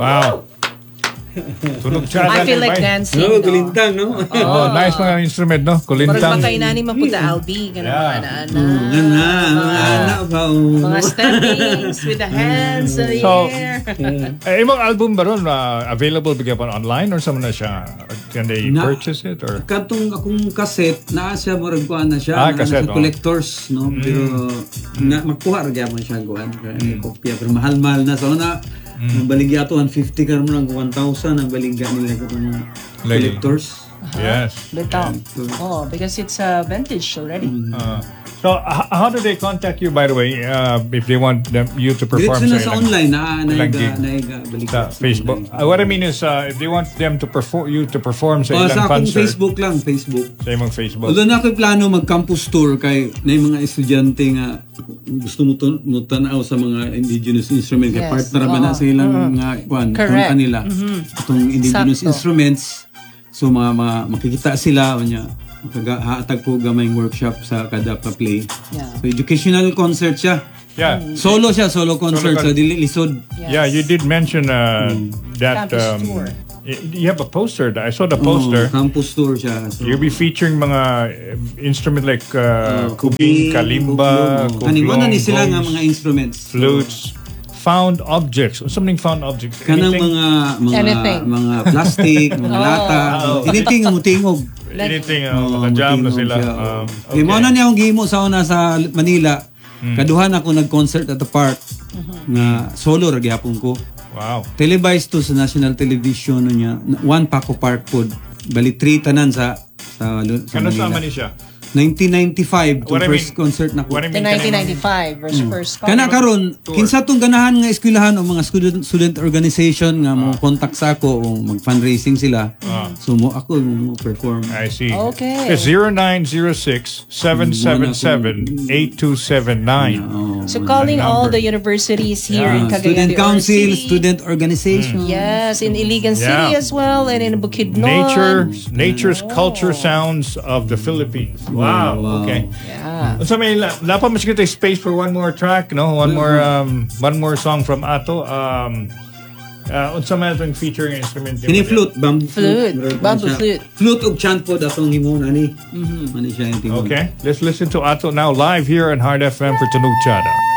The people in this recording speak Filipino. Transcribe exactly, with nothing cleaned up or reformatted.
Wow. Tunog I feel like dancing. No, kulintang, no? Oh, nice mga instrument, no? Parang Kulintang. makainani maputa Albi. Ganun, Yeah. ana-ana. Nga na, mga anak ba? Mga steppings with the hands in the So, air. Eh, imong album ba ron, uh, available bigyan pa online or sama na siya? Can they Na- purchase it? Or? Katong akong cassette, naa siya, marag kuhaan na siya. Ah, naa cassette, siya oh. collectors, no? Pero, na, magkuha rin mo siya kuhaan. Mm. Kopya, pero mahal-mahal na. So, na, mm. ang baligya to, one hundred fifty ka mo lang, one thousand ang baligya nila katong mga Lagi. collectors. Yes. Bitaw. Oh, because it's a uh, vintage already. Uh, so, h- how do they contact you, by the way, uh, if they want them, you to perform Diretso na sa sa ilang- online, na ilang naiga, gig? naiga, baligya. sa Facebook? Uh, what I mean is, uh, if they want them to perform, you to perform sa Oh, ilang sa akong concert, Facebook lang, Facebook. sa imong Facebook. Although na ako'y plano mag-campus tour kay na yung mga estudyante nga gusto mo, tun- mo tanaw sa mga indigenous instruments. Kaya Yes. partner man na Oo. sa ilang Oo. mga kwan, Correct. kung kanila. Itong indigenous Sakto. instruments. So mga, mga makikita sila kanya hatag po gamayng workshop sa kada pa-play. Yeah. So educational concert siya. Yeah. Solo siya, solo concert. Solo con- so dili lisod. Yeah, you did mention uh, that Campus um, tour. y- you have a poster. I saw the Oh, poster. campus tour siya. So, You'll be featuring mga uh, instrument like uh, uh, kubing, kalimba, kublong. Kanimo na ni sila nga gongs, mga instruments. So, flutes, found objects. Something found objects. kanang Anything, mga mga Anything. mga plastic, mga lata, anything nga mutingog. anything uh, Oh, makajam na mutingog sila. siya, Um, oh. okay. Kaya mo na niya akong gihimo sa una sa Manila. Kaduhan ako nag-concert at the park nga solo ra gyapon ko. Wow. Televised to sa national television no niya. One Paco Park pod. Bali three tanan sa sa, sa Kano sa Manila. man ni siya? nineteen ninety-five to What I first mean- concert na ko. What I The mean, nineteen kanang- ninety-five versus first Kana karon kinsa tong ganahan nga eskwelahan o mga student student organization nga mo contact sa ako o mag fundraising sila. So mo ako mo perform. I see. Okay. It's zero nine zero six, seven seven seven, eight two seven nine. Oh, So calling all number. the universities here in ah, Cagayan student de Oro council, City. student organization. Yes, in Iligan City Yeah. as well, and in Bukidnon. Nature, nature's culture sounds of the Philippines. Wow. Wow. Okay. Yeah. So may la, la pa mas kita space for one more track, no? One more um one more song from Ato. Um uh unsa man itong featuring instrument? Kini flute, bamboo Flute, Meron pa bamboo siya. flute. Flute ug chant po datong himo nani. Mhm. Mani siya yung tingog. Okay. Let's listen to Ato now live here on Hard F M for Tunog Chada.